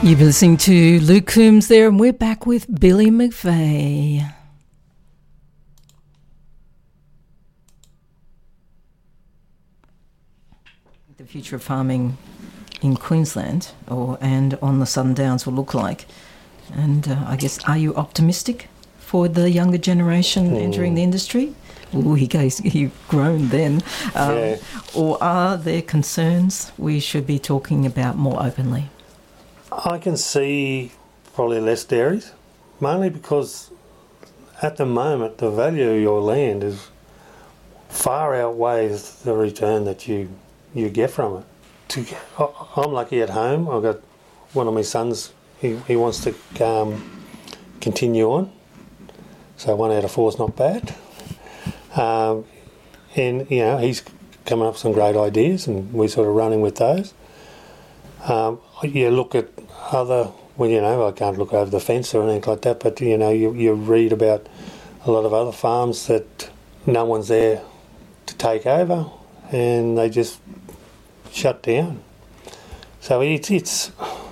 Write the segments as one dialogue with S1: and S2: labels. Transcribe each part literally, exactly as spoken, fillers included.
S1: You've been listening to Luke Coombs there, and we're back with Billy McVeigh. The future of farming in Queensland or and on the Southern Downs will look like. And uh, I guess, are you optimistic for the younger generation mm. entering the industry? Oh, he goes, he groaned then. Um, yeah. Or are there concerns we should be talking about more openly?
S2: I can see probably less dairies, mainly because at the moment the value of your land is far outweighs the return that you, you get from it. To, I'm lucky at home. I've got one of my sons, he, he wants to um, continue on, so one out of four is not bad. Um, and, you know, he's coming up with some great ideas and we're sort of running with those. Um, you look at other, well, you know, I can't look over the fence or anything like that, but, you know, you, you read about a lot of other farms that no one's there to take over and they just shut down. So it's, it's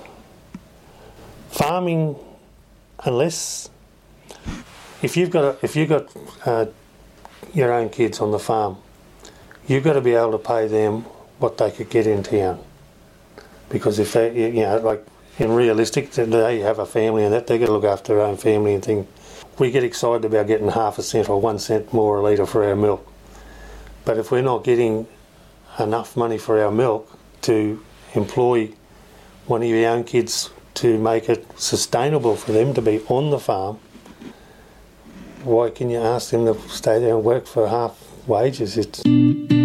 S2: farming, unless, if you've got, a, if you've got uh, your own kids on the farm, you've got to be able to pay them what they could get in town. Because if they, you know, like in realistic, they have a family and that, they've got to look after their own family and things. We get excited about getting half a cent or one cent more a litre for our milk. But if we're not getting enough money for our milk to employ one of your own kids to make it sustainable for them to be on the farm, why can you ask them to stay there and work for half wages? It's